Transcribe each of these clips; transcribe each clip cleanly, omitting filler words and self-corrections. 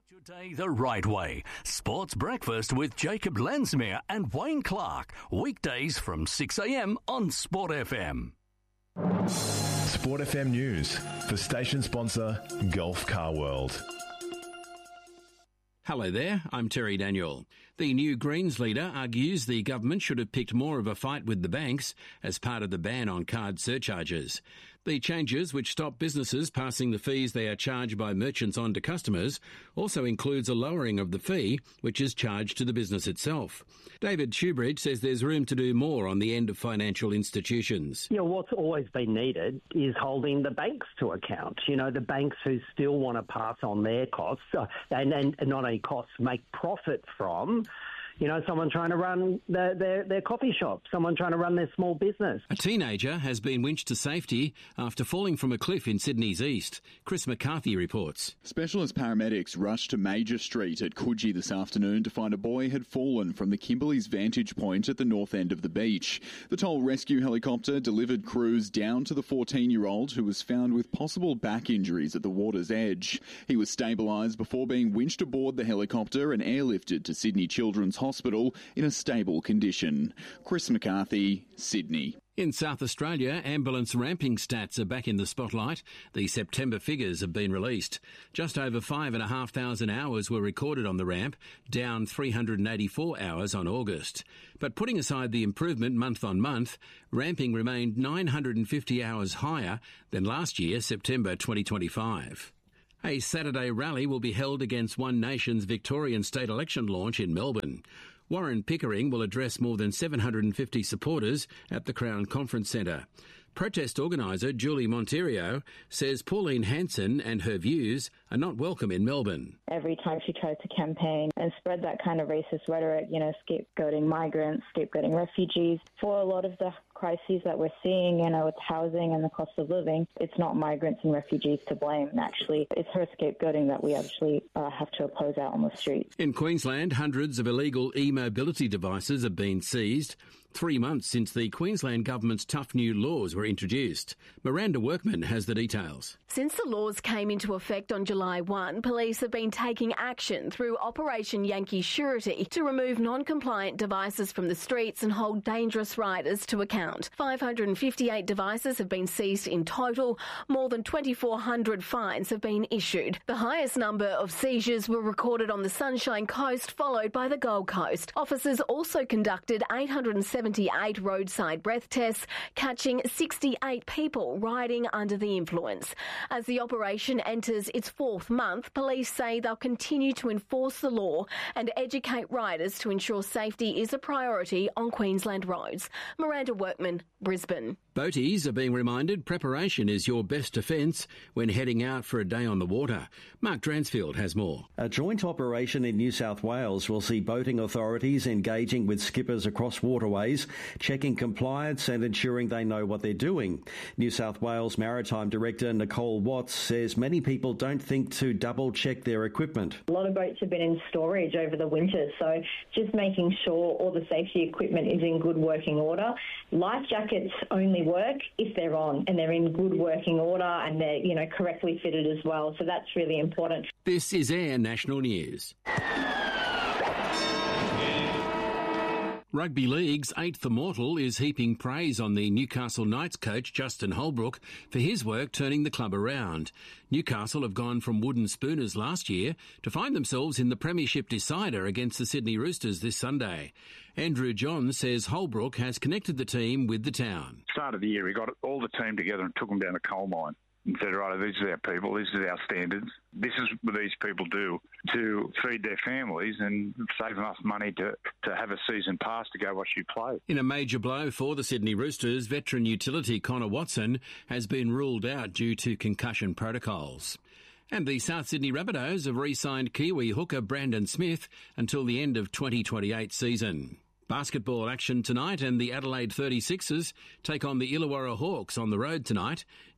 Your day the right way. Sports Breakfast with Jacob Lensmere and Wayne Clark. Weekdays from 6 a.m. on Sport FM. Sport FM News for station sponsor Gulf Car World. Hello there, I'm Terry Daniel. The new Greens leader argues the government should have picked more of a fight with the banks as part of the ban on card surcharges. The changes, which stop businesses passing the fees they are charged by merchants on to customers, also includes a lowering of the fee, which is charged to the business itself. David Shoebridge says there's room to do more on the end of financial institutions. Yeah, what's always been needed is holding the banks to account. You know, the banks who still want to pass on their costs and not only costs, make profit from. You know, someone trying to run their coffee shop, someone trying to run their small business. A teenager has been winched to safety after falling from a cliff in Sydney's east. Chris McCarthy reports. Specialist paramedics rushed to Major Street at Coogee this afternoon to find a boy had fallen from the Kimberley's vantage point at the north end of the beach. The Toll rescue helicopter delivered crews down to the 14-year-old who was found with possible back injuries at the water's edge. He was stabilised before being winched aboard the helicopter and airlifted to Sydney Children's Hospital in a stable condition. Chris McCarthy, Sydney. In South Australia, ambulance ramping stats are back in the spotlight. The September figures have been released. Just over 5,500 hours were recorded on the ramp, down 384 hours on August. But putting aside the improvement month on month, ramping remained 950 hours higher than last year, September 2025. A Saturday rally will be held against One Nation's Victorian state election launch in Melbourne. Warren Pickering will address more than 750 supporters at the Crown Conference Centre. Protest organiser Julie Monterio says Pauline Hanson and her views are not welcome in Melbourne. Every time she tries to campaign and spread that kind of racist rhetoric, you know, scapegoating migrants, scapegoating refugees, for a lot of the crises that we're seeing, you know, with housing and the cost of living, it's not migrants and refugees to blame. Actually, it's her scapegoating that we actually have to oppose out on the streets. In Queensland, hundreds of illegal e-mobility devices have been seized 3 months since the Queensland government's tough new laws were introduced. Miranda Workman has the details. Since the laws came into effect on July 1, police have been taking action through Operation Yankee Surety to remove non-compliant devices from the streets and hold dangerous riders to account. 558 devices have been seized in total. More than 2,400 fines have been issued. The highest number of seizures were recorded on the Sunshine Coast, followed by the Gold Coast. Officers also conducted 878 roadside breath tests, catching 68 people riding under the influence. As the operation enters its 4th month, police say they'll continue to enforce the law and educate riders to ensure safety is a priority on Queensland roads. Miranda Workman, Brisbane. Boaties are being reminded preparation is your best defence when heading out for a day on the water. Mark Dransfield has more. A joint operation in New South Wales will see boating authorities engaging with skippers across waterways, checking compliance and ensuring they know what they're doing. New South Wales Maritime Director Nicole Watts says many people don't think to double-check their equipment. A lot of boats have been in storage over the winter, so just making sure all the safety equipment is in good working order. Life jackets only work if they're on and they're in good working order and they're, you know, correctly fitted as well. So that's really important. This is Air National News. Rugby League's 8th Immortal is heaping praise on the Newcastle Knights coach Justin Holbrook for his work turning the club around. Newcastle have gone from wooden spooners last year to find themselves in the premiership decider against the Sydney Roosters this Sunday. Andrew John says Holbrook has connected the team with the town. Start of the year, he got all the team together and took them down a coal mine and said, right, these are our people, this is our standards. This is what these people do to feed their families and save enough money to have a season pass to go watch you play. In a major blow for the Sydney Roosters, veteran utility Connor Watson has been ruled out due to concussion protocols. And the South Sydney Rabbitohs have re-signed Kiwi hooker Brandon Smith until the end of 2028 season. Basketball action tonight and the Adelaide 36ers take on the Illawarra Hawks on the road tonight.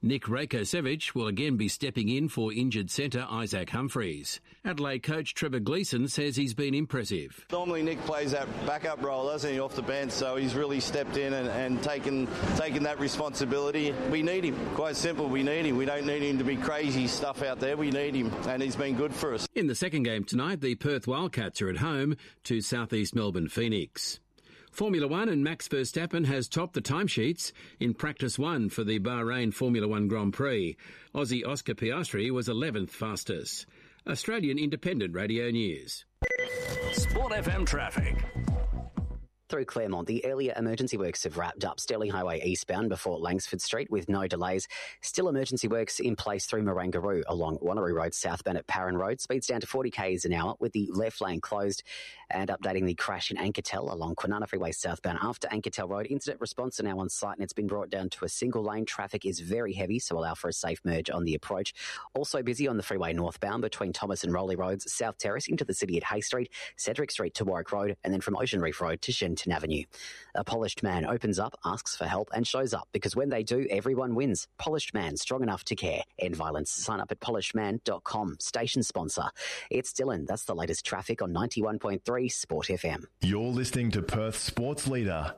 Nick Rakocevic will again be stepping in for injured centre Isaac Humphries. Adelaide coach Trevor Gleeson says he's been impressive. Normally Nick plays that backup role, doesn't he, off the bench, so he's really stepped in and taken that responsibility. We need him, quite simple, we need him. We don't need him to be crazy stuff out there, we need him, and he's been good for us. In the second game tonight, the Perth Wildcats are at home to South East Melbourne Phoenix. Formula One and Max Verstappen has topped the timesheets in practice one for the Bahrain Formula One Grand Prix. Aussie Oscar Piastri was 11th fastest. Australian Independent Radio News. Sport FM traffic. Through Claremont, the earlier emergency works have wrapped up Stirling Highway eastbound before Langsford Street with no delays. Still emergency works in place through Marangaroo along Wanneroo Road southbound at Parran Road. Speeds down to 40 k's an hour with the left lane closed. And updating the crash in Ankertel along Kwinana Freeway southbound after Ankertel Road. Incident response are now on site and it's been brought down to a single lane. Traffic is very heavy, so allow for a safe merge on the approach. Also busy on the freeway northbound between Thomas and Rowley Roads, South Terrace into the city at Hay Street, Cedric Street to Warwick Road, and then from Ocean Reef Road to Shenton Avenue. A polished man opens up, asks for help and shows up because when they do, everyone wins. Polished Man, strong enough to care. End violence. Sign up at polishedman.com. Station sponsor. It's Dylan. That's the latest traffic on 91.3 Sport FM. You're listening to Perth Sports Leader,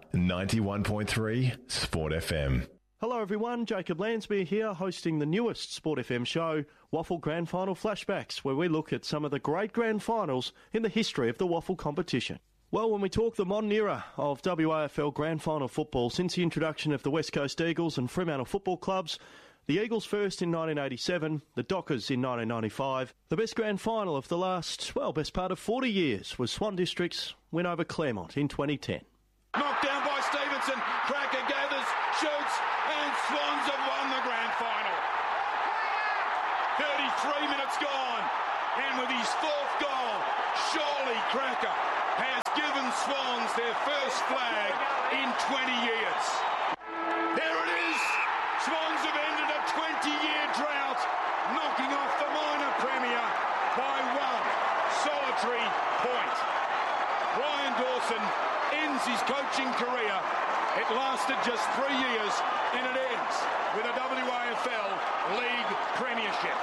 91.3 Sport FM. Hello everyone, Jacob Lansmere here, hosting the newest Sport FM show, Waffle Grand Final Flashbacks, where we look at some of the great grand finals in the history of the waffle competition. Well, when we talk the modern era of WAFL Grand Final football, since the introduction of the West Coast Eagles and Fremantle football clubs, the Eagles first in 1987, the Dockers in 1995. The best grand final of the last, best part of 40 years was Swan District's win over Claremont in 2010. Knocked down by Stevenson, Cracker gathers, shoots, and Swans have won the grand final. 33 minutes gone, and with his fourth goal, surely Cracker has given Swans their first flag in 20 years. There it is! Swans have ended a 20-year drought, knocking off the minor premier by one solitary point. Brian Dawson ends his coaching career. It lasted just 3 years, and it ends with a WAFL League Premiership.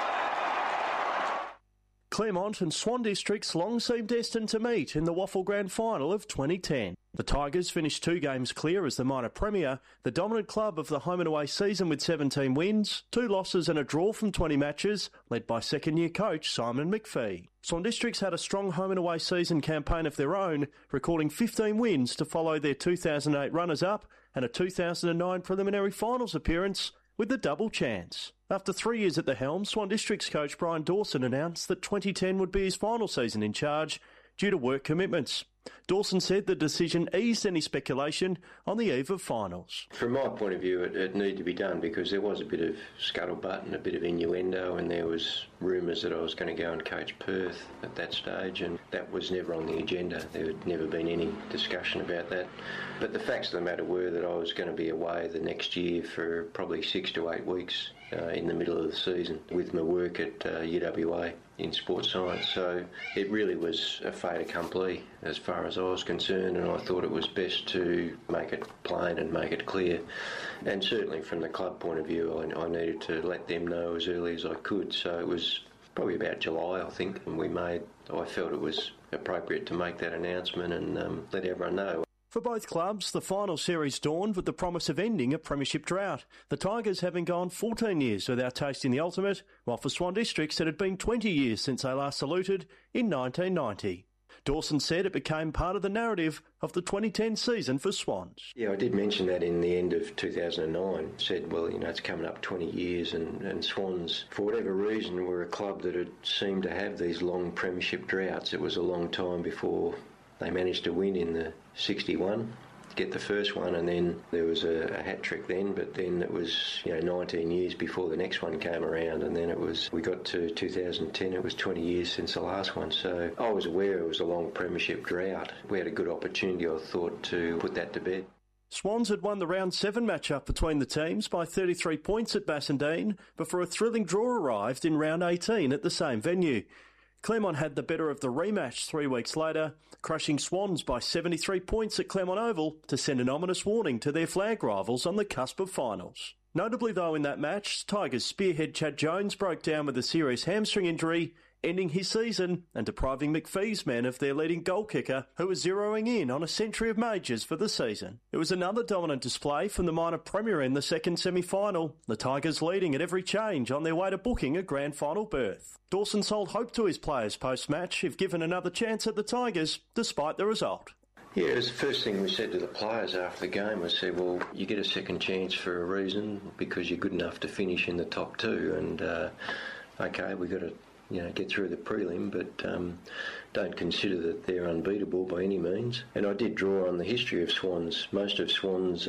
Claremont and Swan Districts long seemed destined to meet in the Waffle Grand Final of 2010. The Tigers finished 2 games clear as the minor premier, the dominant club of the home and away season with 17 wins, 2 losses and a draw from 20 matches, led by second-year coach Simon McPhee. Swan Districts had a strong home and away season campaign of their own, recording 15 wins to follow their 2008 runners-up and a 2009 preliminary finals appearance with the double chance. After 3 years at the helm, Swan Districts coach Brian Dawson announced that 2010 would be his final season in charge due to work commitments. Dawson said the decision eased any speculation on the eve of finals. From my point of view, it needed to be done because there was a bit of scuttlebutt and a bit of innuendo, and there was rumours that I was going to go and coach Perth at that stage, and that was never on the agenda. There had never been any discussion about that. But the facts of the matter were that I was going to be away the next year for probably 6 to 8 weeks in the middle of the season with my work at UWA in sports science. So it really was a fait accompli as far as I was concerned, and I thought it was best to make it plain and make it clear. And certainly from the club point of view, I needed to let them know as early as I could. So it was probably about July, I think, and I felt it was appropriate to make that announcement and let everyone know. For both clubs, the final series dawned with the promise of ending a premiership drought, the Tigers having gone 14 years without tasting the ultimate, while for Swan Districts it had been 20 years since they last saluted in 1990. Dawson said it became part of the narrative of the 2010 season for Swans. Yeah, I did mention that in the end of 2009. Said, well, it's coming up 20 years and Swans, for whatever reason, were a club that had seemed to have these long premiership droughts. It was a long time before they managed to win in the 61, get the first one, and then there was a hat-trick then, but then it was 19 years before the next one came around, and then we got to 2010, it was 20 years since the last one. So I was aware it was a long premiership drought. We had a good opportunity, I thought, to put that to bed. Swans had won the round 7 matchup between the teams by 33 points at Bassendean before a thrilling draw arrived in round 18 at the same venue. Claremont had the better of the rematch 3 weeks later, crushing Swans by 73 points at Claremont Oval to send an ominous warning to their flag rivals on the cusp of finals. Notably though in that match, Tigers spearhead Chad Jones broke down with a serious hamstring injury, ending his season and depriving McPhee's men of their leading goal kicker, who was zeroing in on a century of majors for the season. It was another dominant display from the minor premier in the second semi-final, the Tigers leading at every change on their way to booking a grand final berth. Dawson sold hope to his players post-match if given another chance at the Tigers, despite the result. Yeah, it was the first thing we said to the players after the game. We said, well, you get a second chance for a reason because you're good enough to finish in the top two, and okay, we've got to get through the prelim, but don't consider that they're unbeatable by any means. And I did draw on the history of Swans. Most of Swans'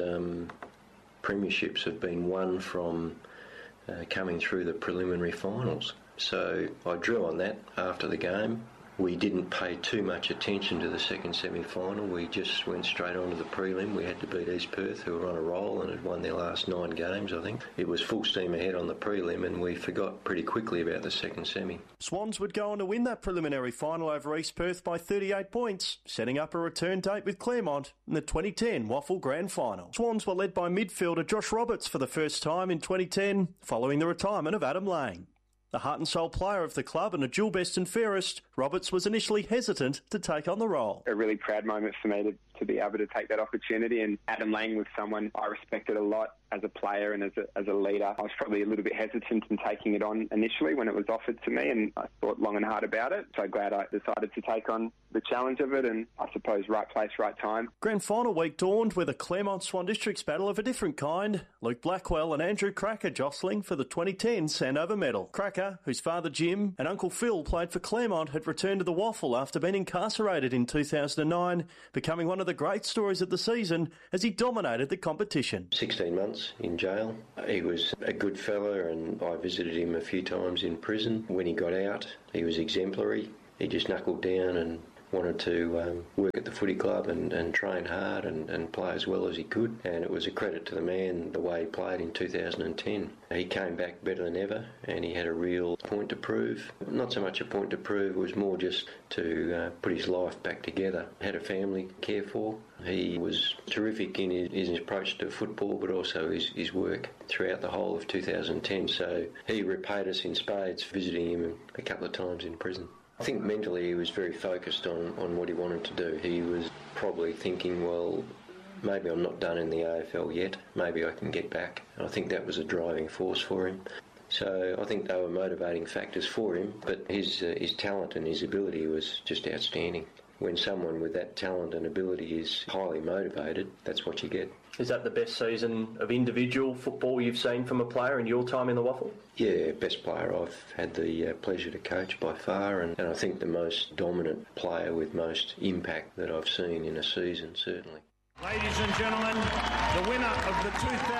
premierships have been won from coming through the preliminary finals. So I drew on that after the game. We didn't pay too much attention to the second semi-final. We just went straight on to the prelim. We had to beat East Perth, who were on a roll and had won their last 9 games, I think. It was full steam ahead on the prelim, and we forgot pretty quickly about the second semi. Swans would go on to win that preliminary final over East Perth by 38 points, setting up a return date with Claremont in the 2010 Waffle Grand Final. Swans were led by midfielder Josh Roberts for the first time in 2010, following the retirement of Adam Lang. The heart and soul player of the club and a dual best and fairest, Roberts was initially hesitant to take on the role. A really proud moment for me to be able to take that opportunity, and Adam Lang was someone I respected a lot as a player and as a leader. I was probably a little bit hesitant in taking it on initially when it was offered to me, and I thought long and hard about it. So glad I decided to take on the challenge of it, and I suppose right place, right time. Grand final week dawned with a Claremont Swan Districts battle of a different kind. Luke Blackwell and Andrew Cracker jostling for the 2010 Sandover medal. Cracker, whose father Jim and Uncle Phil played for Claremont, had returned to the Waffle after being incarcerated in 2009, becoming one of the great stories of the season as he dominated the competition. 16 months in jail. He was a good fella, and I visited him a few times in prison. When he got out, he was exemplary. He just knuckled down and wanted to work at the footy club and train hard and play as well as he could. And it was a credit to the man, the way he played in 2010. He came back better than ever, and he had a real point to prove. Not so much a point to prove, it was more just to put his life back together. Had a family to care for. He was terrific in his approach to football, but also his work throughout the whole of 2010. So he repaid us in spades, visiting him a couple of times in prison. I think mentally he was very focused on what he wanted to do. He was probably thinking, well, maybe I'm not done in the AFL yet. Maybe I can get back. And I think that was a driving force for him. So I think they were motivating factors for him, but his talent and his ability was just outstanding. When someone with that talent and ability is highly motivated, that's what you get. Is that the best season of individual football you've seen from a player in your time in the Waffle? Yeah, best player I've had the pleasure to coach by far, and I think the most dominant player with most impact that I've seen in a season, certainly. Ladies and gentlemen, the winner of the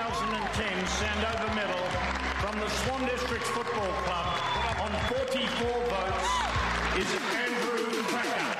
2010 Sandover medal from the Swan Districts Football Club on 44 votes is Andrew Cracker.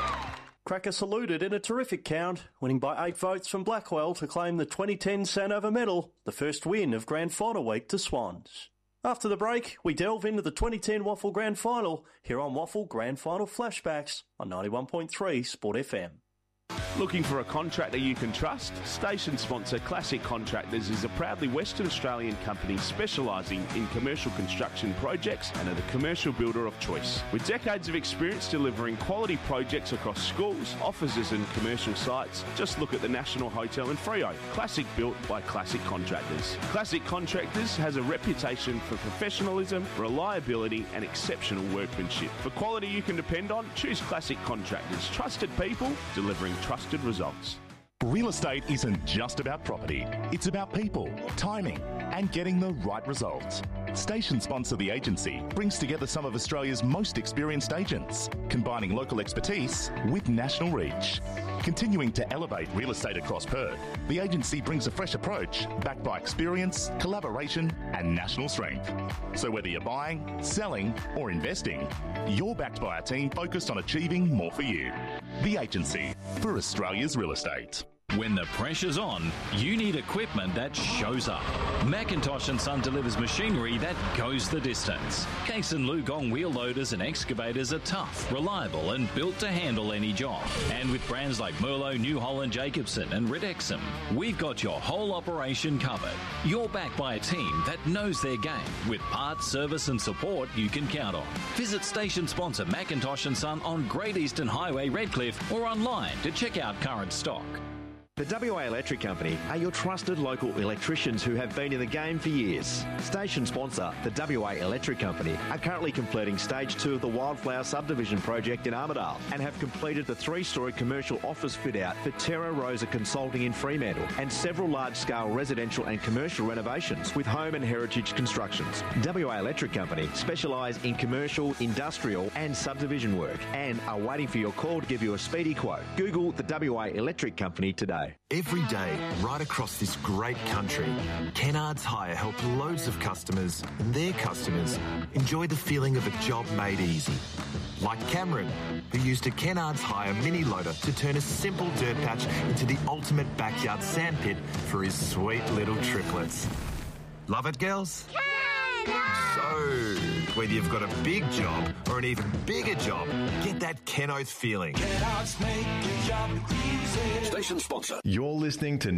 Cracker saluted in a terrific count, winning by 8 votes from Blackwell to claim the 2010 Sandover medal, the first win of Grand Final week to Swans. After the break, we delve into the 2010 Waffle Grand Final here on Waffle Grand Final Flashbacks on 91.3 Sport FM. Looking for a contractor you can trust? Station sponsor Classic Contractors is a proudly Western Australian company specialising in commercial construction projects and are the commercial builder of choice. With decades of experience delivering quality projects across schools, offices and commercial sites, just look at the National Hotel in Freo. Classic built by Classic Contractors. Classic Contractors has a reputation for professionalism, reliability and exceptional workmanship. For quality you can depend on, choose Classic Contractors. Trusted people delivering trusted results. Real estate isn't just about property. It's about people, timing, and getting the right results. Station sponsor The Agency brings together some of Australia's most experienced agents, combining local expertise with national reach. Continuing to elevate real estate across Perth, The Agency brings a fresh approach backed by experience, collaboration, and national strength. So whether you're buying, selling, or investing, you're backed by a team focused on achieving more for you. The Agency, for Australia's real estate. When the pressure's on, you need equipment that shows up. Macintosh & Son delivers machinery that goes the distance. Case and Lugong wheel loaders and excavators are tough, reliable and built to handle any job. And with brands like Merlo, New Holland, Jacobson and Redexum, we've got your whole operation covered. You're backed by a team that knows their game with parts, service and support you can count on. Visit station sponsor Macintosh & Son on Great Eastern Highway, Redcliffe, or online to check out current stock. The WA Electric Company are your trusted local electricians who have been in the game for years. Station sponsor, the WA Electric Company, are currently completing Stage 2 of the Wildflower Subdivision project in Armidale and have completed the 3-storey commercial office fit-out for Terra Rosa Consulting in Fremantle and several large-scale residential and commercial renovations with home and heritage constructions. WA Electric Company specialise in commercial, industrial and subdivision work and are waiting for your call to give you a speedy quote. Google the WA Electric Company today. Every day, right across this great country, Kennards Hire help loads of customers and their customers enjoy the feeling of a job made easy. Like Cameron, who used a Kennards Hire mini loader to turn a simple dirt patch into the ultimate backyard sandpit for his sweet little triplets. Love it, girls? So, whether you've got a big job or an even bigger job, get that Kenoth feeling. Station sponsor. You're listening to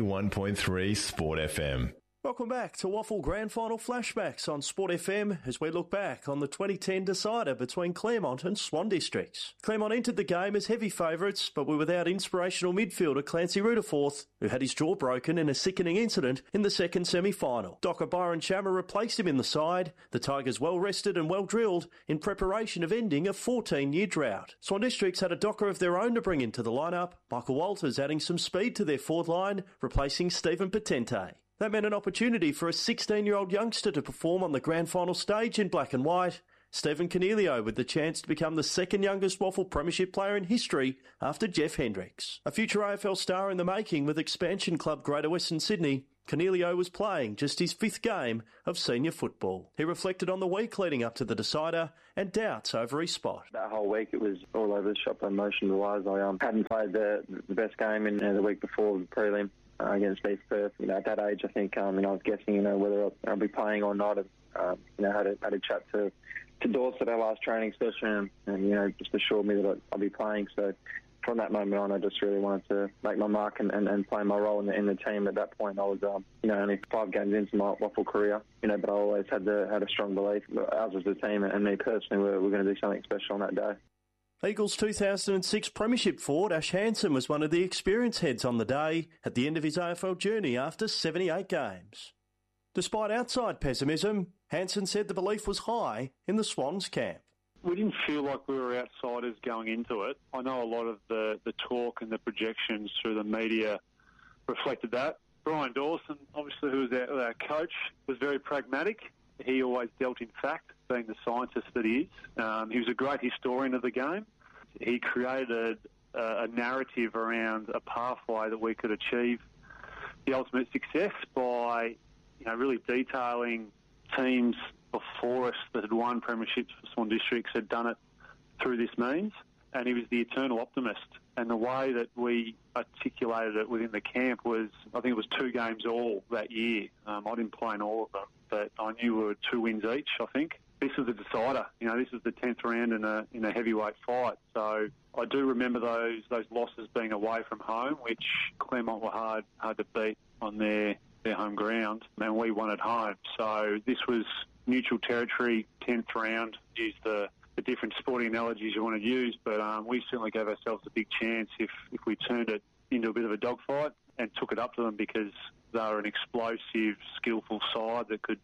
91.3 Sport FM. Welcome back to Waffle Grand Final flashbacks on Sport FM as we look back on the 2010 decider between Claremont and Swan Districts. Claremont entered the game as heavy favourites, but were without inspirational midfielder Clancy Rutherforth, who had his jaw broken in a sickening incident in the second semi-final. Docker Byron Shammer replaced him in the side, the Tigers well rested and well drilled in preparation of ending a 14-year drought. Swan Districts had a Docker of their own to bring into the lineup, Michael Walters adding some speed to their forward line, replacing Stephen Potente. That meant an opportunity for a 16-year-old youngster to perform on the grand final stage in black and white. Stephen Cornelio with the chance to become the second youngest Waffle Premiership player in history after Jeff Hendricks. A future AFL star in the making with expansion club Greater Western Sydney, Cornelio was playing just his 5th game of senior football. He reflected on the week leading up to the decider and doubts over his spot. That whole week it was all over the shop emotion-wise. I hadn't played the best game in the week before the prelim. Against East Perth, at that age, I think, I was guessing, whether I'll be playing or not. Had a chat to Dorset at our last training session, and just assured me that I'll be playing. So from that moment on, I just really wanted to make my mark and play my role in the team. At that point, I was, only 5 games into my Waffle career, but I always had a strong belief that ours as a team and me personally were going to do something special on that day. Eagles 2006 Premiership forward Ash Hansen was one of the experience heads on the day at the end of his AFL journey after 78 games. Despite outside pessimism, Hansen said the belief was high in the Swans camp. We didn't feel like we were outsiders going into it. I know a lot of the talk and the projections through the media reflected that. Brian Dawson, obviously, who was our coach, was very pragmatic. He always dealt in fact, being the scientist that he is. He was a great historian of the game. He created a narrative around a pathway that we could achieve the ultimate success by, really detailing teams before us that had won premierships for Swan Districts had done it through this means. And he was the eternal optimist. And the way that we articulated it within the camp was, I think it was 2 games all that year. I didn't play in all of them, but I knew we were 2 wins each, I think. This was the decider. This was the 10th round in a heavyweight fight. So I do remember those losses being away from home, which Claremont were hard to beat on their home ground, and we won at home. So this was neutral territory, 10th round, use the different sporting analogies you want to use, but we certainly gave ourselves a big chance if we turned it into a bit of a dogfight and took it up to them, because they were an explosive, skillful side that could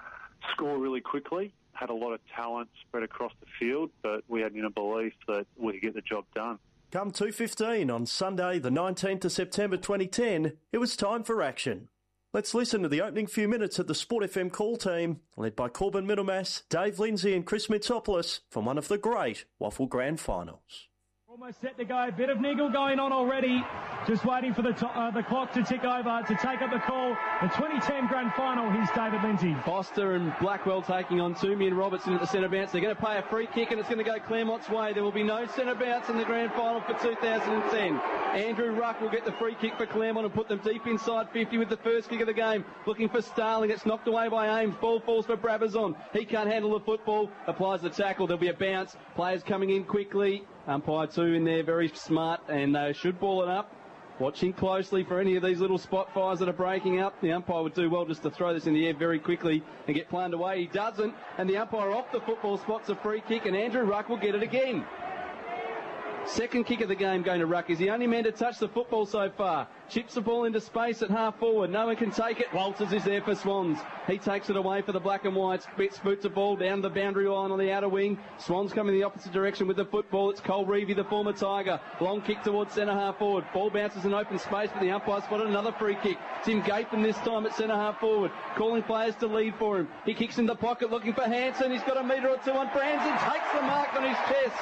score really quickly, had a lot of talent spread across the field, but we had a belief that we could get the job done. Come 2:15 on Sunday, the 19th of September 2010, it was time for action. Let's listen to the opening few minutes of the Sport FM call team, led by Corbin Middlemass, Dave Lindsay and Chris Mitsopoulos from one of the great Waffle Grand Finals. Almost set to go. Bit of niggle going on already. Just waiting for the clock to tick over to take up the call. The 2010 Grand Final. Here's David Lindsay. Foster and Blackwell taking on Toomey and Robertson at the centre bounce. They're going to play a free kick and it's going to go Claremont's way. There will be no centre bounce in the Grand Final for 2010. Andrew Ruck will get the free kick for Claremont and put them deep inside 50 with the first kick of the game. Looking for Starling. It's knocked away by Ames. Ball falls for Brabazon. He can't handle the football. Applies the tackle. There'll be a bounce. Players coming in quickly. Umpire 2 in there, very smart, and they should ball it up. Watching closely for any of these little spot fires that are breaking up. The umpire would do well just to throw this in the air very quickly and get planed away. He doesn't, and the umpire off the football spots a free kick, and Andrew Ruck will get it again. Second kick of the game going to Ruck. He's the only man to touch the football so far. Chips the ball into space at half forward. No one can take it. Walters is there for Swans. He takes it away for the Black and Whites. Boots the ball down the boundary line on the outer wing. Swans coming the opposite direction with the football. It's Cole Reevy, the former Tiger. Long kick towards centre half forward. Ball bounces in open space, but the umpire spotted another free kick. Tim Gapen this time at centre half forward. Calling players to lead for him. He kicks in the pocket looking for Hansen. He's got a metre or two on Franzen. Takes the mark on his chest.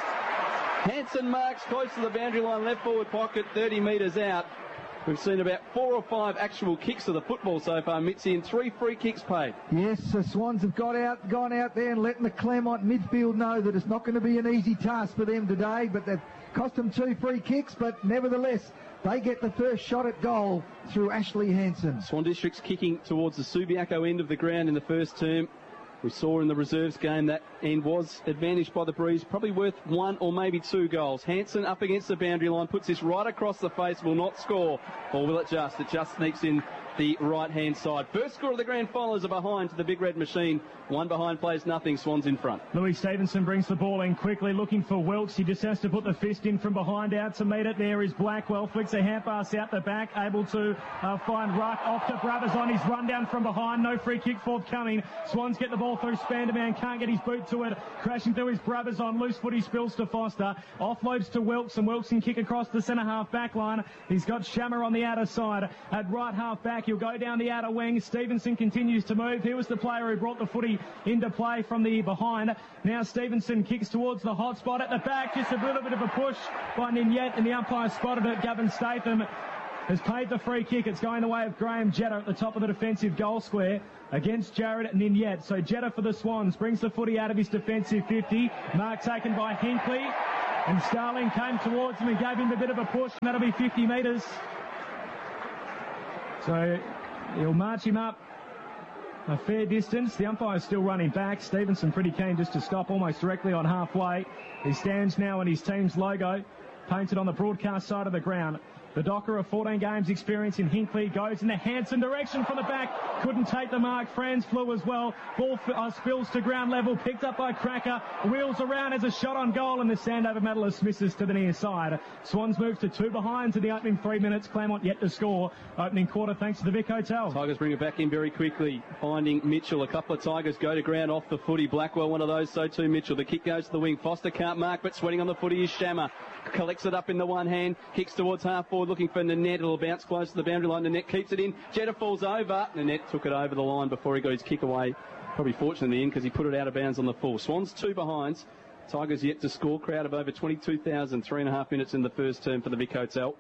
Hansen marks close to the boundary line, left forward pocket, 30 metres out. We've seen about 4 or 5 actual kicks of the football so far, Mitzi, and 3 free kicks paid. Yes, the Swans have gone out there and letting the Claremont midfield know that it's not going to be an easy task for them today, but they've cost them 2 free kicks, but nevertheless, they get the first shot at goal through Ashley Hansen. Swan District's kicking towards the Subiaco end of the ground in the first term. We saw in the reserves game that end was advantaged by the Breeze, probably worth 1 or maybe 2 goals. Hansen up against the boundary line, puts this right across the face, will not score. Or will it just? It just sneaks in the right-hand side. First score of the Grand Final is a behind to the Big Red Machine. 1 behind plays nothing. Swans in front. Louis Stevenson brings the ball in quickly, looking for Wilkes. He just has to put the fist in from behind. Out to meet it. There is Blackwell. Flicks a hand pass out the back. Able to find Ruck. Off to Brabazon. He's run down from behind. No free kick forthcoming. Swans get the ball through. Spanderman can't get his boot to it. Crashing through his Brabazon. Loose footy spills to Foster. Offloads to Wilkes, and Wilkes can kick across the centre half back line. He's got Shammer on the outer side. At right half back, he'll go down the outer wing. Stevenson continues to move. He was the player who brought the footy into play from the behind. Now Stevenson kicks towards the hot spot at the back. Just a little bit of a push by Ninyet, and the umpire spotted it. Gavin Statham has paid the free kick. It's going the way of Graham Jetta at the top of the defensive goal square against Jared Ninyet. So Jetta for the Swans brings the footy out of his defensive 50. Mark taken by Hinkley, and Starling came towards him and gave him a bit of a push, and that'll be 50 metres. So he'll march him up a fair distance. The umpire's still running back. Stevenson pretty keen just to stop almost directly on halfway. He stands now in his team's logo, painted on the broadcast side of the ground. The Docker of 14 games experience in Hinkley goes in the Hansen direction from the back. Couldn't take the mark. Franz flew as well. Ball spills to ground level. Picked up by Cracker. Wheels around as a shot on goal, and the Sandover medalist misses to the near side. Swans move to 2 behind to the opening 3 minutes. Claremont yet to score. Opening quarter thanks to the Vic Hotel. Tigers bring it back in very quickly. Finding Mitchell. A couple of Tigers go to ground off the footy. Blackwell one of those, so too Mitchell. The kick goes to the wing. Foster can't mark, but sweating on the footy is Shammer. Collects it up in the one hand. Kicks towards half forward looking for Nanette. It'll bounce close to the boundary line. Nanette keeps it in. Jetta falls over. Nanette took it over the line before he got his kick away. Probably fortunate in the end because he put it out of bounds on the full. Swans 2 behinds. Tigers yet to score. Crowd of over 22,000. 3.5 minutes in the first term for the Vic Hotel.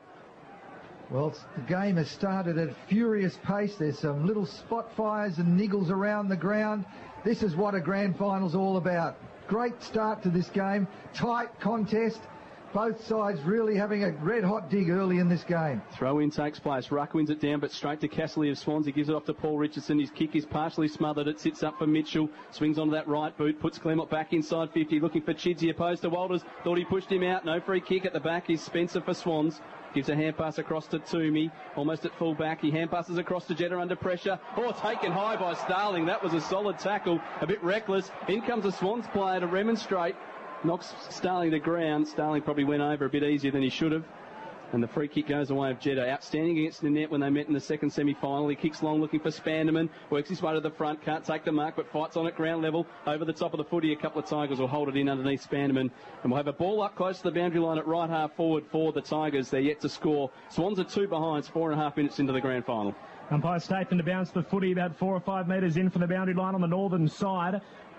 Well, the game has started at a furious pace. There's some little spot fires and niggles around the ground. This is what a grand final's all about. Great start to this game. Tight contest. Both sides really having a red-hot dig early in this game. Throw-in takes place. Ruck wins it down, but straight to Casserly of Swans. He gives it off to Paul Richardson. His kick is partially smothered. It sits up for Mitchell. Swings onto that right boot. Puts Claremont back inside 50. Looking for Chidsey opposed to Walters. Thought he pushed him out. No free kick at the back is Spencer for Swans. Gives a hand pass across to Toomey. Almost at full back. He hand passes across to Jetta under pressure. Oh, taken high by Starling. That was a solid tackle. A bit reckless. In comes a Swans player to remonstrate. Knocks Starling to ground. Starling probably went over a bit easier than he should have. And the free kick goes away of Jetta. Outstanding against the net when they met in the second semi-final. He kicks long looking for Spanderman. Works his way to the front. Can't take the mark, but fights on at ground level. Over the top of the footy, a couple of Tigers will hold it in underneath Spanderman. And we'll have a ball up close to the boundary line at right half forward for the Tigers. They're yet to score. Swans are 2 behinds, 4.5 minutes into the grand final. Umpire Statham to bounce the footy about 4 or 5 metres in from the boundary line on the northern side.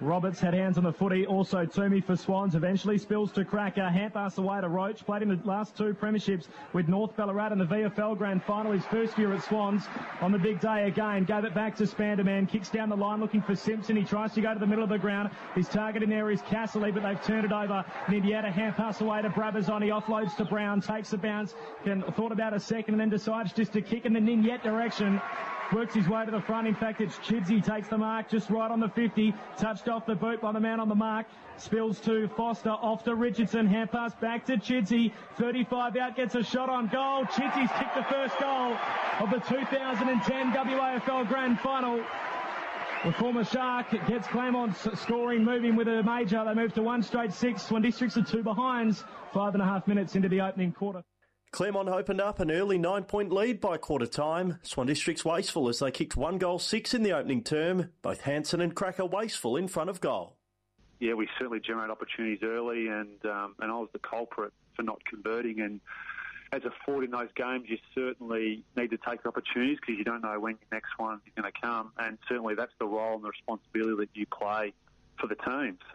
Roberts had hands on the footy. Also Toomey for Swans. Eventually spills to Cracker. Hand pass away to Roach. Played in the last two premierships with North Ballarat in the VFL Grand Final. His first year at Swans on the big day again. Gave it back to Spanderman. Kicks down the line looking for Simpson. He tries to go to the middle of the ground. His target in there is Castley, but they've turned it over. Nindietta hand pass away to Brabazon. He offloads to Brown. Takes the bounce. Thought about a second and then decides just to kick in the Nindietta direction. Works his way to the front. In fact, it's Chidsey takes the mark just right on the 50. Touched off the boot by the man on the mark. Spills to Foster, off to Richardson. Hand pass back to Chidsey. 35 out, gets a shot on goal. Chidsey's kicked the first goal of the 2010 WAFL Grand Final. The former Shark gets Claremont scoring, moving with a major. They move to 1 straight 6. Swan Districts are 2 behinds. 5.5 minutes into the opening quarter. Claremont opened up an early 9-point lead by quarter time. Swan Districts wasteful as they kicked 1 goal 6 in the opening term. Both Hanson and Cracker wasteful in front of goal. Yeah, we certainly generated opportunities early, and I was the culprit for not converting. And as a forward in those games, you certainly need to take opportunities because you don't know when your next one is going to come. And certainly that's the role and the responsibility that you play for the team. So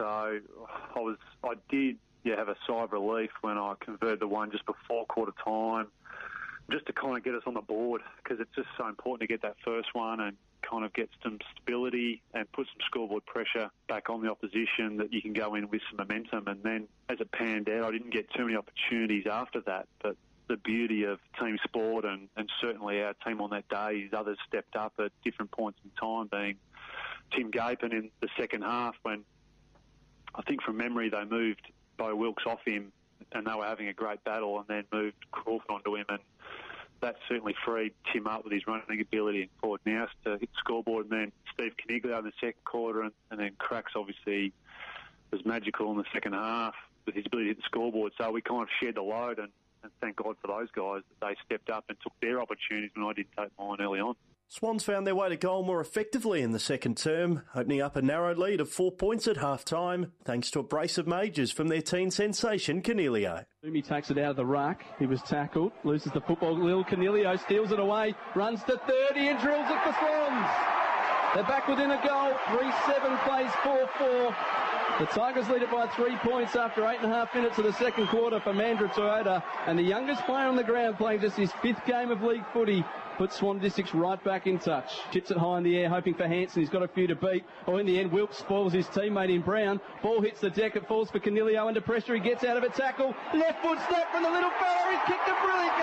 I did have a sigh of relief when I converted the one just before quarter time, just to kind of get us on the board, because it's just so important to get that first one and kind of get some stability and put some scoreboard pressure back on the opposition that you can go in with some momentum. And then as it panned out, I didn't get too many opportunities after that, but the beauty of team sport and certainly our team on that day is others stepped up at different points in time, being Tim Gapin in the second half when I think from memory they moved Bo Wilkes off him and they were having a great battle, and then moved Crawford onto him, and that certainly freed Tim up with his running ability and forward now to hit the scoreboard. And then Steve Caniglio in the second quarter, and then Cracks obviously was magical in the second half with his ability to hit the scoreboard. So we kind of shared the load, and thank God for those guys that they stepped up and took their opportunities when I didn't take mine early on. Swans found their way to goal more effectively in the second term, opening up a narrow lead of 4 points at half-time, thanks to a brace of majors from their teen sensation, Caniglio. He takes it out of the ruck. He was tackled, loses the football. Lil Caniglio steals it away, runs to 30 and drills it for Swans. They're back within a goal. 3-7 plays 4-4. The Tigers lead it by 3 points after 8.5 minutes of the second quarter for Mandra Toyota. And the youngest player on the ground, playing just his 5th game of league footy, puts Swan Districts right back in touch. Chips it high in the air, hoping for Hanson. He's got a few to beat. In the end, Wilkes spoils his teammate in Brown. Ball hits the deck. It falls for Caniglio under pressure. He gets out of a tackle. Left foot snap from the little fella. He's kicked a brilliant